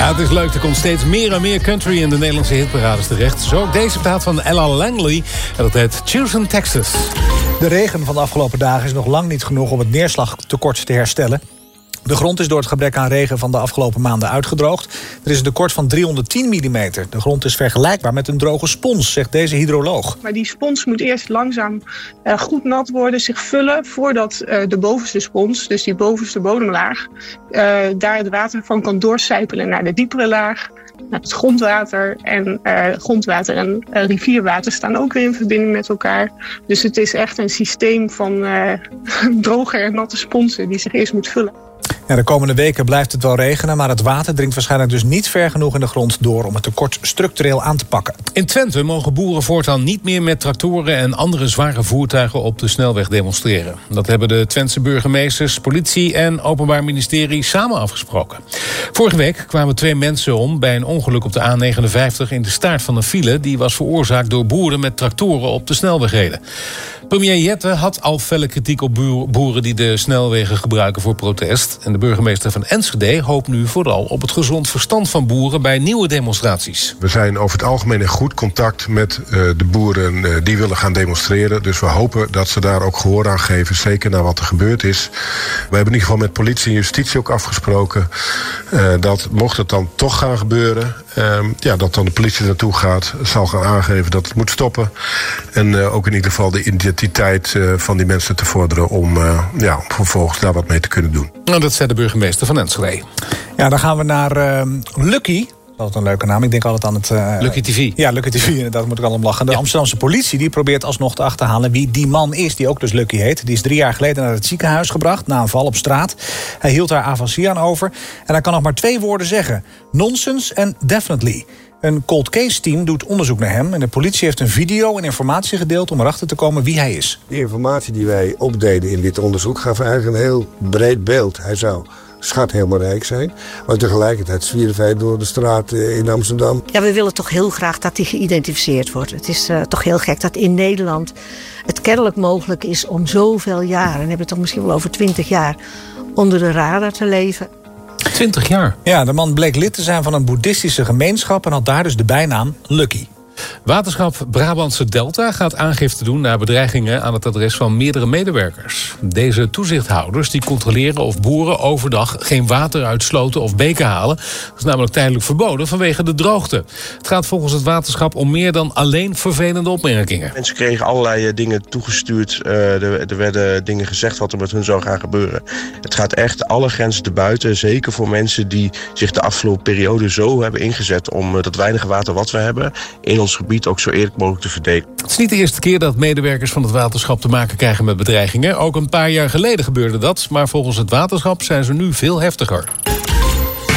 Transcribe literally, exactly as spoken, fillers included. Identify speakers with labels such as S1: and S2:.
S1: Ja, het is leuk. Er komt steeds meer en meer country in de Nederlandse hitparades terecht. Zo ook deze plaat van Ella Langley. En dat heet Houston, Texas.
S2: De regen van de afgelopen dagen is nog lang niet genoeg om het neerslagtekort te herstellen. De grond is door het gebrek aan regen van de afgelopen maanden uitgedroogd. Er is een tekort van driehonderdtien millimeter. De grond is vergelijkbaar met een droge spons, zegt deze hydroloog.
S3: Maar die spons moet eerst langzaam uh, goed nat worden, zich vullen, voordat uh, de bovenste spons, dus die bovenste bodemlaag, uh, daar het water van kan doorcijpelen naar de diepere laag, naar het grondwater. En uh, grondwater en uh, rivierwater staan ook weer in verbinding met elkaar. Dus het is echt een systeem van uh, droge en natte sponsen die zich eerst moet vullen.
S2: Ja, de komende weken blijft het wel regenen, maar het water dringt waarschijnlijk dus niet ver genoeg in de grond door om het tekort structureel aan te pakken.
S1: In Twente mogen boeren voortaan niet meer met tractoren en andere zware voertuigen op de snelweg demonstreren. Dat hebben de Twentse burgemeesters, politie en Openbaar Ministerie samen afgesproken. Vorige week kwamen twee mensen om bij een ongeluk op de A negenenvijftig in de staart van een file die was veroorzaakt door boeren met tractoren op de snelweg reden. Premier Jette had al felle kritiek op boeren die de snelwegen gebruiken voor protest. En de burgemeester van Enschede hoopt nu vooral op het gezond verstand van boeren bij nieuwe demonstraties.
S4: We zijn over het algemeen in goed contact met uh, de boeren uh, die willen gaan demonstreren. Dus we hopen dat ze daar ook gehoor aan geven, zeker naar wat er gebeurd is. We hebben in ieder geval met politie en justitie ook afgesproken uh, dat mocht het dan toch gaan gebeuren, uh, ja, dat dan de politie naartoe gaat, zal gaan aangeven dat het moet stoppen. En uh, ook in ieder geval de identiteit uh, van die mensen te vorderen om, uh, ja, om vervolgens daar wat mee te kunnen doen.
S1: Nou, dat zei de burgemeester van Enschede.
S2: Ja, dan gaan we naar uh, Lucky. Dat is een leuke naam. Ik denk altijd aan het... Uh,
S1: Lucky T V.
S2: Ja, Lucky T V, inderdaad, moet ik al om lachen. De ja. Amsterdamse politie die probeert alsnog te achterhalen wie die man is, die ook dus Lucky heet. Die is drie jaar geleden naar het ziekenhuis gebracht na een val op straat. Hij hield haar afasie aan over. En hij kan nog maar twee woorden zeggen. Nonsense en definitely. Een cold case team doet onderzoek naar hem. En de politie heeft een video en informatie gedeeld om erachter te komen wie hij is.
S5: De informatie die wij opdeden in dit onderzoek gaf eigenlijk een heel breed beeld. Hij zou schat helemaal rijk zijn, maar tegelijkertijd zwierf hij door de straat in Amsterdam.
S6: Ja, we willen toch heel graag dat hij geïdentificeerd wordt. Het is uh, toch heel gek dat in Nederland het kennelijk mogelijk is om zoveel jaren, en hebben we het toch misschien wel over twintig jaar, onder de radar te leven.
S1: twintig jaar?
S2: Ja, de man bleek lid te zijn van een boeddhistische gemeenschap en had daar dus de bijnaam Lucky.
S1: Waterschap Brabantse Delta gaat aangifte doen naar bedreigingen aan het adres van meerdere medewerkers. Deze toezichthouders die controleren of boeren overdag geen water uit sloten of beken halen. Dat is namelijk tijdelijk verboden vanwege de droogte. Het gaat volgens het waterschap om meer dan alleen vervelende opmerkingen.
S7: Mensen kregen allerlei dingen toegestuurd. Uh, er, er werden dingen gezegd wat er met hun zou gaan gebeuren. Het gaat echt alle grenzen te buiten. Zeker voor mensen die zich de afgelopen periode zo hebben ingezet om dat weinige water wat we hebben in ons gebied ook zo eerlijk mogelijk te verdelen.
S1: Het is niet de eerste keer dat medewerkers van het waterschap te maken krijgen met bedreigingen. Ook een paar jaar geleden gebeurde dat, maar volgens het waterschap zijn ze nu veel heftiger.